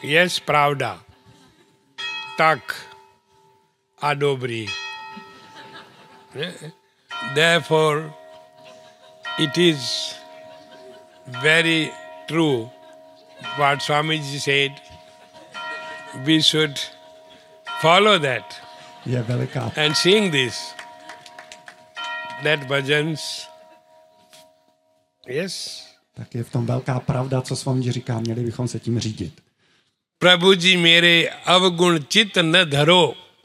Jest pravda. Tak a dobrý. Therefore, it is very true what Swamiji said. We should follow that Je veliká. and sing this. That bhajans. Yes. Tak je v tom velká pravda, co Swamiji říká, měli bychom se tím řídit. प्रभु जी मेरे अवगुण चित न धरो,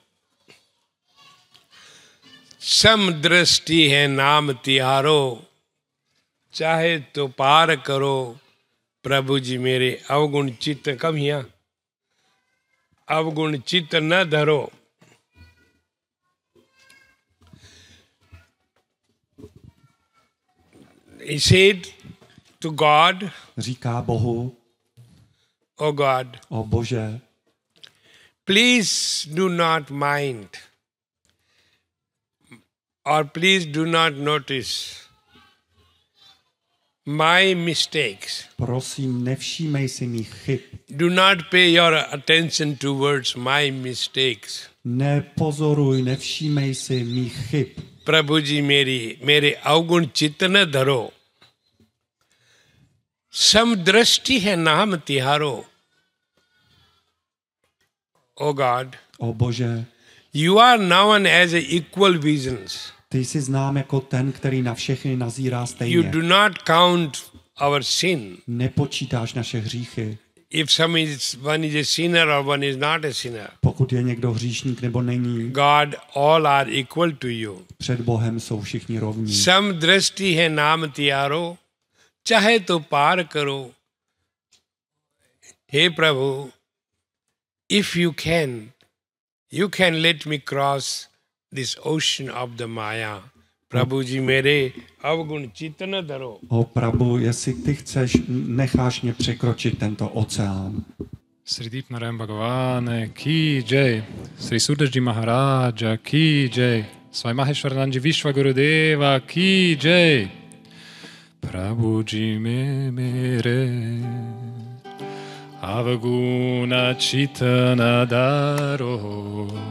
सम दृष्टि है नाम तिहारो, चाहे तो पार करो। प्रभु जी मेरे अवगुण चित्त कब यहाँ अवगुण चित्त न धरो। He said to God, Říká Bohu, O God, o Bože, please do not mind, or please do not notice my mistakes. prosím, nevšímej si mých chyb. Do not pay your attention towards my mistakes. Nepozoruj, nevšímej si mých chyb. प्रभु जी मेरे अवगुण चित्त न धरो, समदृष्टि है नाम तिहारो। O God, O Bože, you are known as a equal visions. ty jsi znám jako ten, který na všechny nazírá You stejně. do not count our sin. Nepočítáš naše hříchy. If one is a sinner or one is not a sinner, Pokud je někdo hříšník nebo není, God, all are equal to you. před Bohem jsou všichni rovní. समदृष्टि है नाम तियारो, चाहे तो पार करो। हे प्रभु, if you can let me cross this ocean of the Maya. प्रभु जी मेरे अवगुण चित्त न धरो। O Prabhu, jestli ty chceš, necháš mě překročit tento oceán. Sri Deepnarayan Bhagavane ki jai, Sri Surdaji Maharaja ki jai, Swami Maheshwaranand Vishwa Gurudeva ki jai. Prabhuji me mere avaguna chitana daro,